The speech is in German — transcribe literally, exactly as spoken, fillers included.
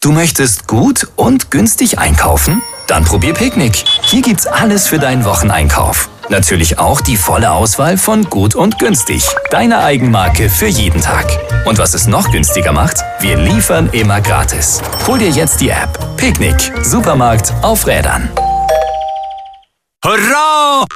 Du möchtest gut und günstig einkaufen? Dann probier Picknick. Hier gibt's alles für deinen Wocheneinkauf. Natürlich auch die volle Auswahl von Gut und Günstig. Deine Eigenmarke für jeden Tag. Und was es noch günstiger macht? Wir liefern immer gratis. Hol dir jetzt die App. Picknick. Supermarkt auf Rädern. Hurra!